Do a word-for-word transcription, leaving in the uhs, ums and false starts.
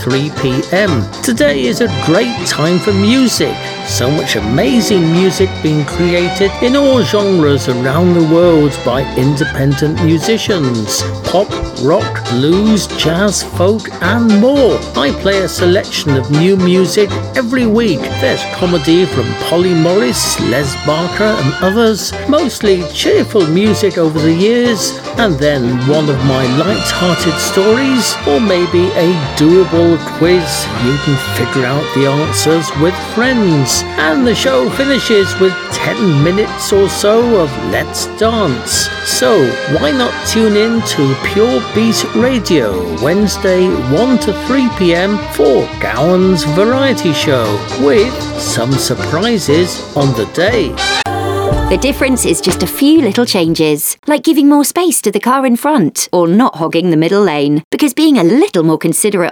three p m. Today is a great time for music. So much amazing music being created in all genres around the world by independent musicians. Pop, rock, blues, jazz, folk and more. I play a selection of new music every week. There's comedy from Polly Morris, Les Barker and others. Mostly cheerful music over the years. And then one of my light-hearted stories, or maybe a doable quiz you can figure out the answers with friends. And the show finishes with ten minutes or so of Let's Dance. So why not tune in to Pure Beat Radio Wednesday one to three p m for Gowan's Variety Show with some surprises on the day. The difference is just a few little changes, like giving more space to the car in front or not hogging the middle lane, because being a little more considerate